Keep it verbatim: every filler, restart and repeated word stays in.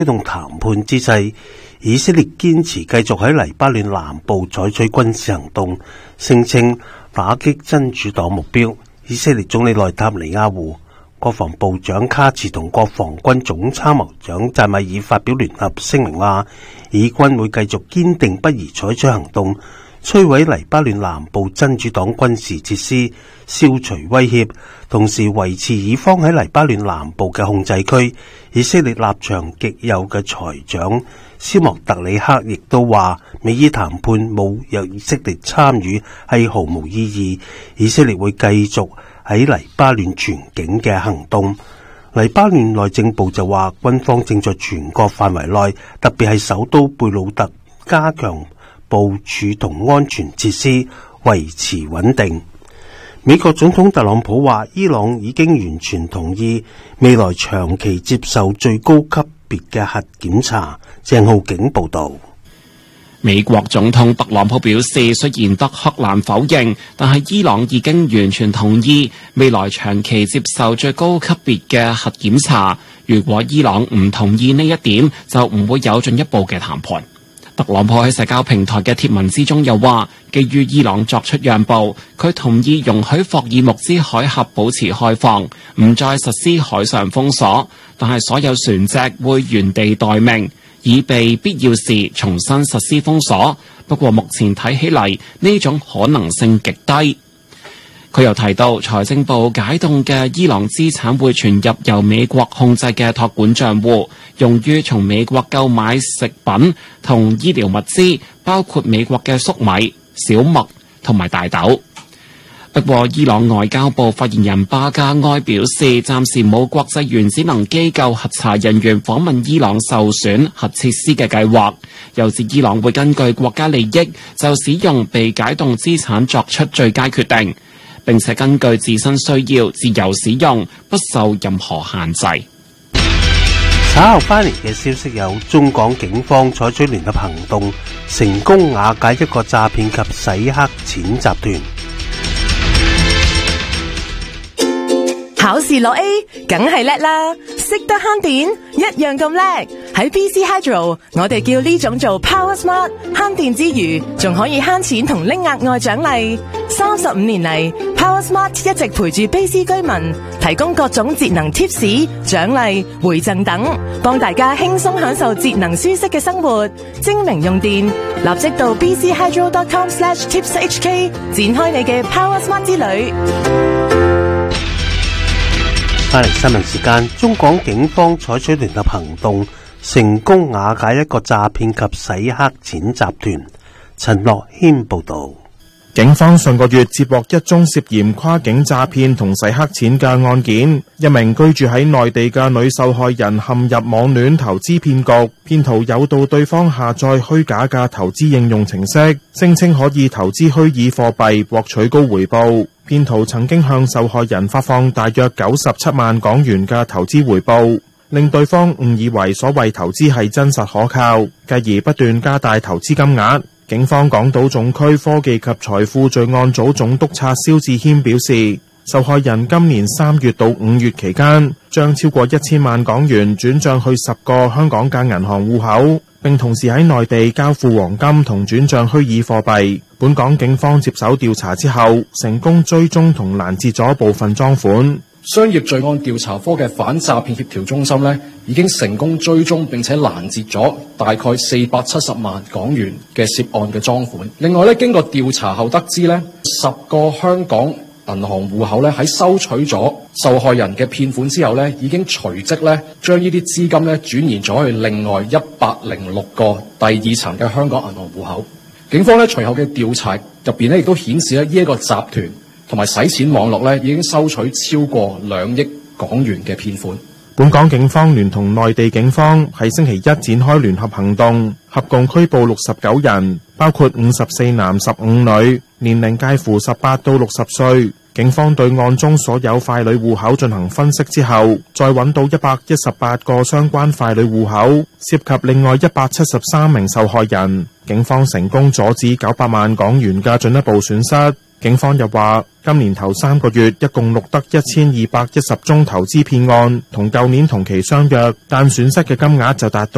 推動談判之際，以色列堅持繼續喺黎巴嫩南部採取軍事行動，聲稱打擊真主黨目標。以色列總理內塔尼亞胡、國防部長卡茨同國防軍總參謀長扎米爾發表聯合聲明話，以軍會繼續堅定不移採取行動，摧毀黎巴嫩南部真主黨軍事設施，消除威脅，同時維持以方喺黎巴嫩南部嘅控制區。以色列立場極右嘅財長斯莫特里克亦都話，美伊談判冇有以色列參與係毫無意義，以色列會繼續喺黎巴嫩全境嘅行動。黎巴嫩內政部就話，軍方正在全國範圍內，特別係首都貝魯特加強部署同安全設施，維持穩定。美國總統特朗普話，伊朗已經完全同意未來長期接受最高級別嘅核檢查。鄭浩景報道。 美國總統特朗普表示，雖然德黑蘭否認，但係伊朗已經完全同意未來長期接受最高級別嘅核檢查。如果伊朗唔同意呢一點，就唔會有進一步嘅談判。特朗普喺社交平台嘅貼文之中又話，基於伊朗作出讓步，佢同意容許霍爾木茲海峽保持開放，唔再實施海上封鎖，但係所有船隻會原地待命，以備必要時重新實施封鎖。不過目前睇起嚟，呢種可能性極低。佢又提到，財政部解凍嘅伊朗資產會傳入由美國控制嘅託管帳戶，用於從美國購買食品同醫療物資，包括美國嘅粟米、小麥同埋大豆。不過，伊朗外交部發言人巴加埃表示，暫時冇國際原子能機構核查人員訪問伊朗受損核設施嘅計劃，又指伊朗會根據國家利益就使用被解凍資產作出最佳決定，並且根據自身需要自由使用，不受任何限制。 稍後翻嚟嘅消息有，中港警方採取聯合行動，成功瓦解一個詐騙及洗黑錢集團。 考試攞 A， 梗係叻啦！識得慳電，一樣咁叻。喺 B C Hydro， 我哋叫呢種做 Power Smart， 慳電之餘，仲可以慳錢同拎額外獎勵。三十五年嚟 ，Power Smart 一直陪住卑斯居民，提供各種節能貼士、獎勵、回贈等，幫大家輕鬆享受節能舒適嘅生活。精明用電，立即到 b c hydro dot com slash tips h k 展開你嘅 Power Smart 之旅。 翻嚟新聞時間，中港警方採取聯合行動，成功瓦解一個詐騙及洗黑錢集團。陳樂謙報道。 警方上個月接獲一宗涉嫌跨境詐騙同洗黑錢嘅案件，一名居住喺內地嘅女受害人陷入網戀投資騙局，騙徒誘導對方下載虛假嘅投資應用程式，聲稱可以投資虛擬貨幣獲取高回報。騙徒曾經向受害人發放大約九十七萬港元嘅投資回報，令對方誤以為所謂投資係真實可靠，繼而不斷加大投資金額。警方港島總區科技及財富罪案組總督察蕭志謙表示，受害人今年三月到五月期間，將超過一千萬港元轉賬去十個香港嘅銀行戶口，並同時喺內地交付黃金同轉賬虛擬貨幣。本港警方接手調查之後，成功追蹤同攔截咗部分贓款。 商業罪案調查科嘅反詐騙協調中心呢，已經成功追蹤並且攔截咗大概四百七十萬港元嘅涉案嘅贓款。另外呢，經過調查後得知呢，十個香港銀行戶口呢，喺收取咗受害人嘅騙款之後呢，已經隨即呢將呢啲資金呢轉移咗去另外一百零六個第二層嘅香港銀行戶口。警方呢隨後嘅調查入邊呢，亦都顯示呢呢一個集團同埋洗錢網絡咧，已經收取超過兩億港元嘅騙款。 本港警方聯同內地警方喺星期一展開聯合行動，合共拘捕六十九人，包括五十四男十五女，年齡介乎十八到六十歲。警方對案中所有傀儡戶口進行分析之後，再揾到一百一十八個相關傀儡戶口，涉及另外一百七十三名受害人。警方成功阻止九百萬港元嘅進一步損失。警方又話，今年頭三個月一共錄得一千二百一十宗投資騙案，同舊年同期相若，但損失嘅金額就達到